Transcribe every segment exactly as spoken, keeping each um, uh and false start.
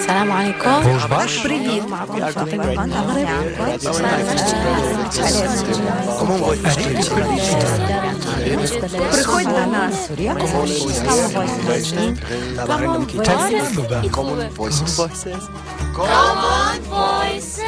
السلام عليكم. Bonjour. Привет. Приходь до нас. Common Voices. Common Voices.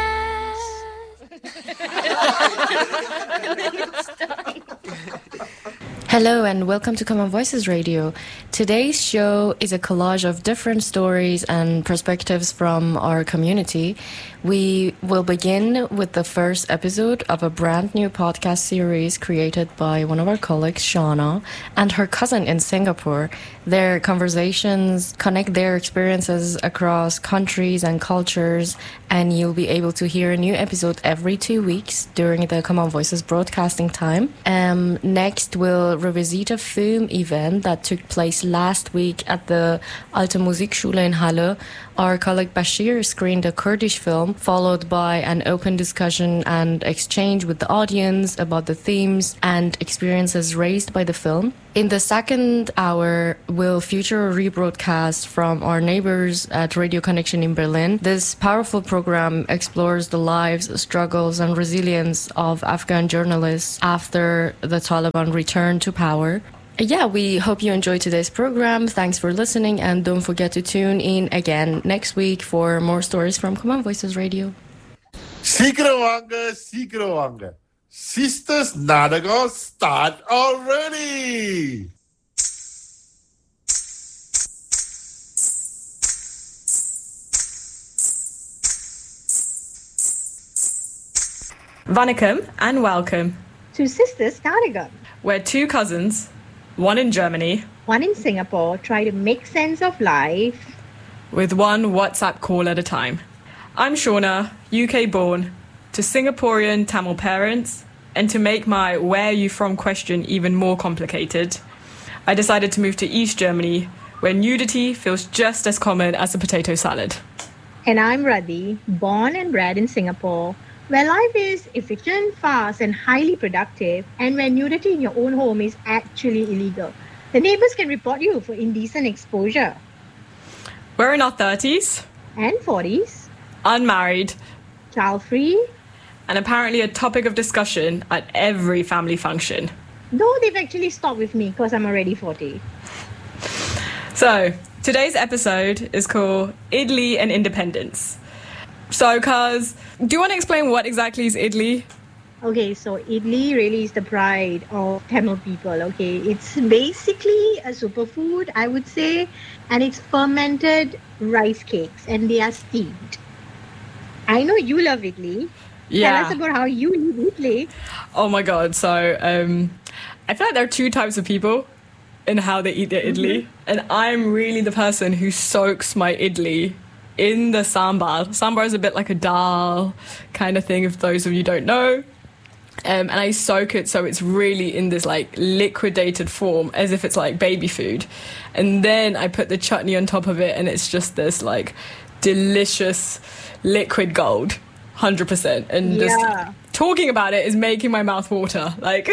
Hello and welcome to Common Voices Radio. Today's show is a collage of different stories and perspectives from our community. We will begin with the first episode of a brand new podcast series created by one of our colleagues, Shauna, and her cousin in Singapore. Their conversations connect their experiences across countries and cultures, and you'll be able to hear a new episode every two weeks during the Common Voices broadcasting time. Um, next, we'll revisit a film event that took place last week at the Alte Musikschule in Halle. Our colleague Bashir screened a Kurdish film, followed by an open discussion and exchange with the audience about the themes and experiences raised by the film. In the second hour, we'll feature a rebroadcast from our neighbors at Radio Connection in Berlin. This powerful program explores the lives, struggles, and resilience of Afghan journalists after the Taliban returned to power. Yeah, we hope you enjoyed today's program. Thanks for listening, and don't forget to tune in again next week for more stories from Common Voices Radio. Sikrawanga, Sikrawanga. Sisters Nadagon, start already! Vanakkam and welcome. To Sisters Nadagon. We're two cousins, one in Germany, one in Singapore, try to make sense of life with one WhatsApp call at a time. I'm Shauna, U K born, to Singaporean Tamil parents, and to make my where are you from question even more complicated, I decided to move to East Germany, where nudity feels just as common as a potato salad. And I'm Radhi, born and bred in Singapore, where life is efficient, fast, and highly productive, and where nudity in your own home is actually illegal. The neighbors can report you for indecent exposure. We're in our thirties. And forties. Unmarried. Child-free. And apparently a topic of discussion at every family function. Though they've actually stopped with me because I'm already forty. So, today's episode is called Idli and Independence. So, Kaz, do you want to explain what exactly is idli? Okay, so idli really is the pride of Tamil people, okay? It's basically a superfood, I would say, and it's fermented rice cakes, and they are steamed. I know you love idli. Yeah. Tell us about how you eat idli. Oh my God, so um, I feel like there are two types of people in how they eat their idli, mm-hmm. and I'm really the person who soaks my idli in the sambar. Sambar is a bit like a dal kind of thing, if those of you don't know. Um, and I soak it so it's really in this like liquidated form, as if it's like baby food. And then I put the chutney on top of it, and it's just this like delicious liquid gold, one hundred percent. And yeah. just talking about it is making my mouth water. Like...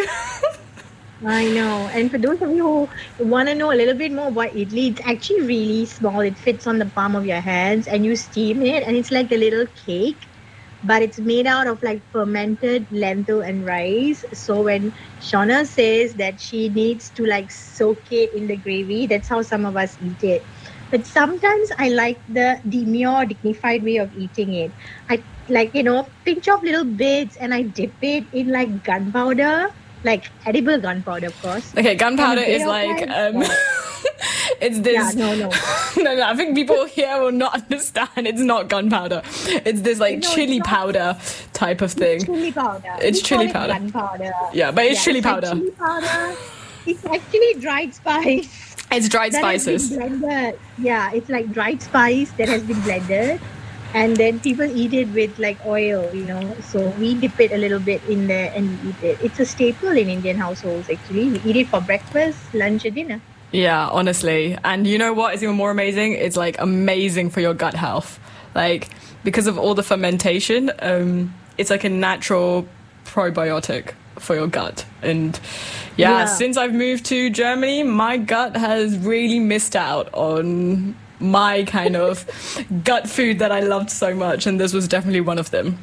I know. And for those of you who want to know a little bit more about idli, it's actually really small. It fits on the palm of your hands, and you steam it, and it's like a little cake, but it's made out of like fermented lentil and rice. So when Shauna says that she needs to like soak it in the gravy, that's how some of us eat it. But sometimes I like the demure, dignified way of eating it. I like, you know, pinch off little bits and I dip it in like gunpowder. Like edible gunpowder, of course. Okay, gunpowder is like, um, it's this... Yeah, no, no. no, no, I think people here will not understand. It's not gunpowder. It's this like no, chili powder type of thing. It's chili powder. It's we chili call powder. It gunpowder. Yeah, but it's yeah, chili it's powder. Like chili powder. It's actually dried spice. It's dried that spices. Has been blended. Yeah, it's like dried spice that has been blended. And then people eat it with like oil, you know. So we dip it a little bit in there and we eat it. It's a staple in Indian households, actually. We eat it for breakfast, lunch, and dinner. Yeah, honestly. And you know what is even more amazing? It's like amazing for your gut health. Like, because of all the fermentation, um, it's like a natural probiotic for your gut. And yeah, Yeah. since I've moved to Germany, my gut has really missed out on my kind of gut food that I loved so much, and this was definitely one of them.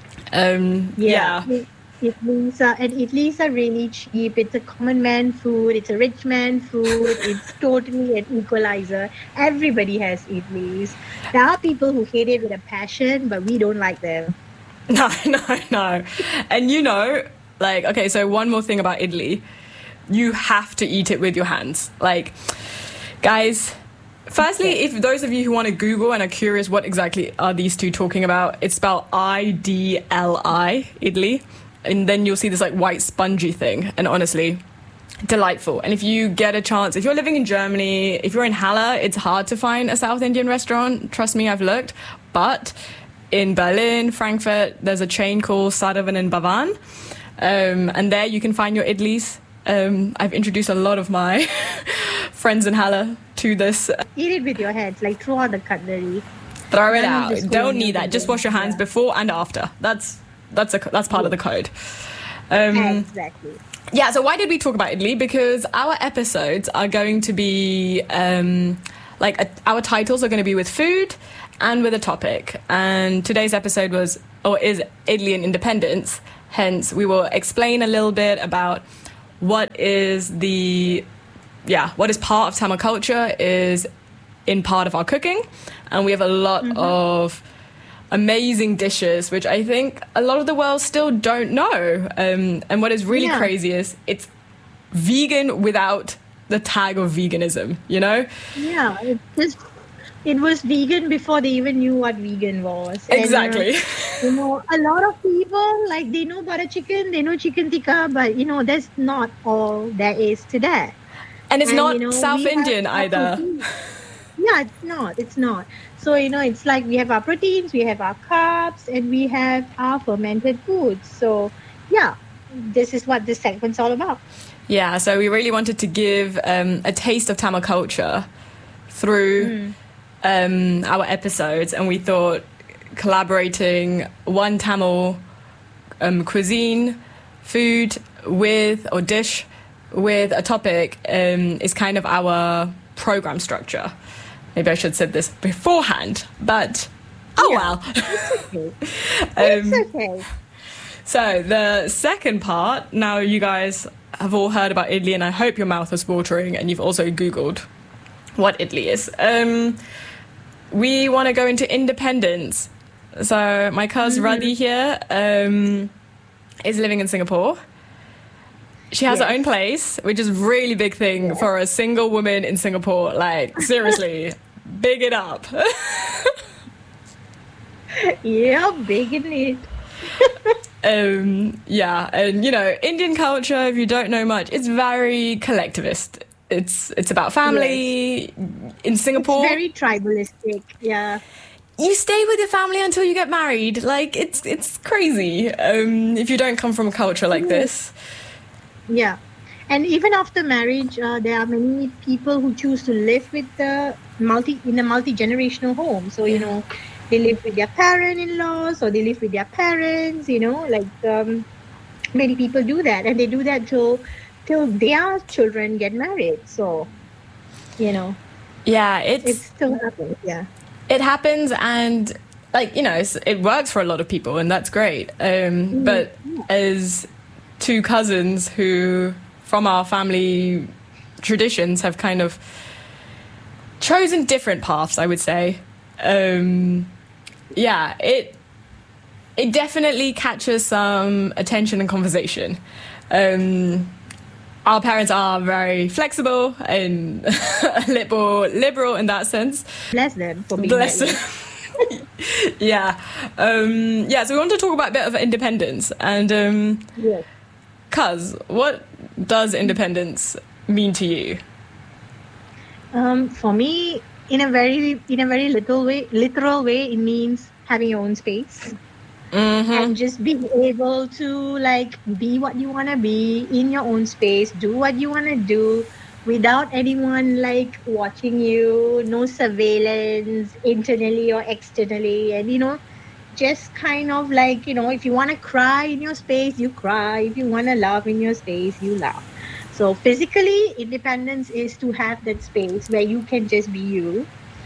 Um, yeah. yeah. Idlis are, and idlis are really cheap. It's a common man food. It's a rich man food. It's totally an equalizer. Everybody has idlis. There are people who hate it with a passion, but we don't like them. No, no, no. And you know, like, okay, so one more thing about idli. You have to eat it with your hands. Like, guys, firstly, if those of you who want to Google and are curious what exactly are these two talking about, it's spelled I D L I, idli. And then you'll see this like white spongy thing. And honestly, delightful. And if you get a chance, if you're living in Germany, if you're in Halle, it's hard to find a South Indian restaurant. Trust me, I've looked. But in Berlin, Frankfurt, there's a chain called Sadavan and Bhavan. Um, and there you can find your idlis. Um, I've introduced a lot of my friends in Halle to this. Eat it with your hands, like throw out the cutlery. Throw it out. Don't need that. Just wash your hands yeah. before and after. That's that's a that's part of the code. Um, exactly. Yeah. So why did we talk about idli? Because our episodes are going to be um, like a, our titles are going to be with food and with a topic. And today's episode was or is idli and independence. Hence, we will explain a little bit about what is the yeah what is part of Tamil culture is in part of our cooking, and we have a lot mm-hmm. of amazing dishes which I think a lot of the world still don't know. Um, and what is really yeah. crazy is it's vegan without the tag of veganism, you know? Yeah, it just it was vegan before they even knew what vegan was. Exactly. And, uh, you know, a lot of people, like, they know butter chicken, they know chicken tikka, but, you know, that's not all there is to that. And it's and, not you know, South Indian either. Protein. Yeah, it's not. It's not. So, you know, it's like we have our proteins, we have our carbs, and we have our fermented foods. So, yeah, this is what this segment's all about. Yeah, so we really wanted to give um, a taste of Tamil culture through mm. um, our episodes, and we thought collaborating one Tamil um, cuisine, food with, or dish with a topic um, is kind of our program structure. Maybe I should have said this beforehand, but oh yeah, well. It's okay. um, it's okay. So the second part, now you guys have all heard about idli, and I hope your mouth is watering and you've also Googled what idli is. Um, we want to go into independence. So my cousin mm-hmm. Radhi here um, is living in Singapore. She has yes. her own place, which is a really big thing yeah. for a single woman in Singapore. Like, seriously, big it up. Yeah, big in it. um, yeah, and, you know, Indian culture, if you don't know much, it's very collectivist. It's it's about family. Yes. In Singapore, it's very tribalistic. Yeah, you stay with your family until you get married. Like, it's it's crazy um, if you don't come from a culture like yes. this. Yeah, and even after marriage, uh, there are many people who choose to live with the multi in a multi-generational home. So, you know, they live with their parent-in-laws or they live with their parents, you know, like um, many people do that. And they do that till, till their children get married. So, you know. Yeah, it's... It still happens, yeah. It happens, and, like, you know, it's, it works for a lot of people, and that's great. Um, mm-hmm. But yeah. as two cousins who, from our family traditions, have kind of chosen different paths, I would say. Um, yeah, it it definitely catches some attention and conversation. Um, our parents are very flexible and a little liberal in that sense. Bless them for being Bless them. yeah. Um, yeah, so we want to talk about a bit of independence. And um, yes. Cuz, what does independence mean to you? Um, for me, in a very in a very little way, literal way, it means having your own space mm-hmm. and just being able to like be what you want to be in your own space, do what you want to do without anyone like watching you, no surveillance internally or externally, and you know, just kind of like, you know, if you want to cry in your space, you cry. If you want to laugh in your space, you laugh. So physically, independence is to have that space where you can just be you.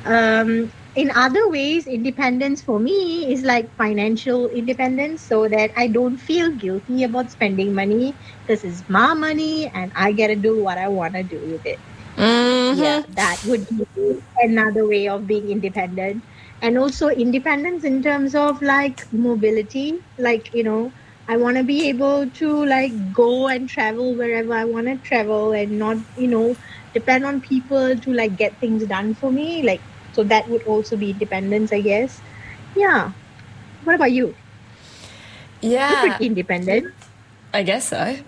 Um, in other ways, independence for me is like financial independence, so that I don't feel guilty about spending money because it's my money and I get to do what I want to do with it. Mm-hmm. Yeah, that would be another way of being independent. And also independence in terms of like mobility, like, you know, I want to be able to like go and travel wherever I want to travel and not, you know, depend on people to like get things done for me. Like, so that would also be independence, I guess. Yeah. What about you? Yeah. You're pretty independent. I guess so.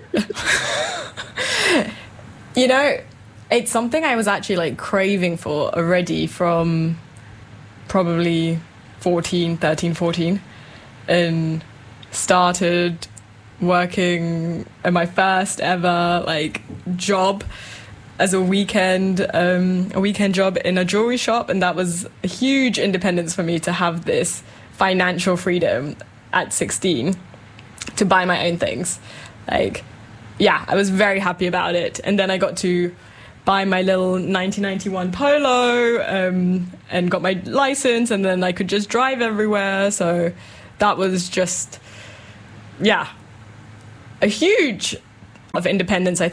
You know, it's something I was actually like craving for already from probably fourteen, thirteen, fourteen, and started working at my first ever like job as a weekend um, a weekend job in a jewelry shop, and that was a huge independence for me to have this financial freedom at sixteen to buy my own things. Like, yeah, I was very happy about it. And then I got to buy my little nineteen ninety-one Polo um, and got my license, and then I could just drive everywhere. So that was just, yeah, a huge of independence, I